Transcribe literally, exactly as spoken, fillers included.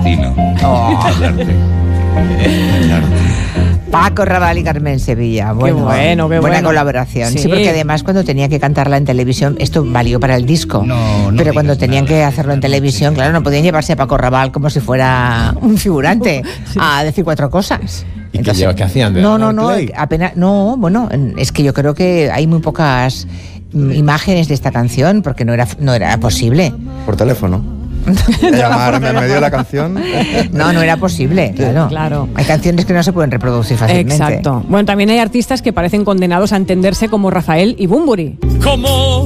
destino. Oh. Hablarte. Paco Rabanne y Carmen Sevilla. Bueno, qué bueno, qué buena bueno. colaboración. Sí. Sí. sí, porque además cuando tenía que cantarla en televisión, esto valió para el disco. No, no pero cuando digas tenían nada. que hacerlo en televisión, claro, no podían llevarse a Paco Rabanne como si fuera un figurante a decir cuatro cosas. ¿Y qué lleva- qué hacían? ¿De No, dar no, no, play? apenas, no, bueno, es que yo creo que hay muy pocas mm, imágenes de esta canción porque no era, no era posible. Por teléfono. Llamarme en medio de la canción. No, no era posible, claro. Claro. Hay canciones que no se pueden reproducir fácilmente. Exacto. Bueno, también hay artistas que parecen condenados a entenderse como Rafael y Bunbury. Como